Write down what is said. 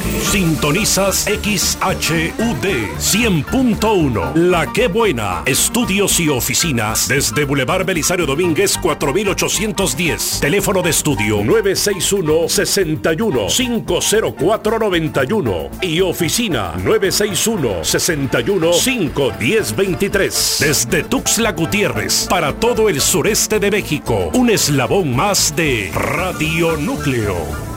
Sintonizas XHUD 100.1. La Que Buena. Estudios y oficinas desde Boulevard Belisario Domínguez 4810. Teléfono de estudio 961-61-50491 y oficina 961-61-51023. Desde Tuxtla Gutiérrez para todo el sureste de México. Un eslabón más de Radio Núcleo.